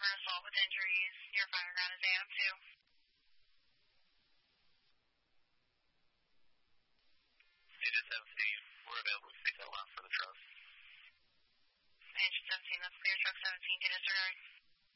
assault with injuries near Fireground is AM2. Agent 17, we're available to speak that last for the trust. Agent 17, that's clear. Truck 17 can disregard.